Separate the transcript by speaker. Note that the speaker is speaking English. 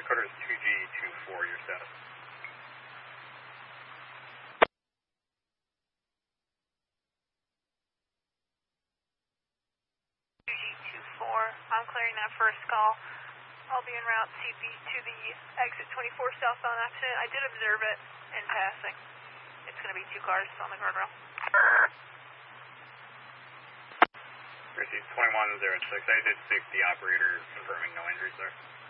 Speaker 1: Headquarters 2G24, your status.
Speaker 2: 2G24, I'm clearing that first call. I'll be en route to the exit 24 southbound accident. I did observe it in passing. It's going to be 2 cars on the guardrail.
Speaker 1: Received 2106. I did speak to the operator confirming no injuries there.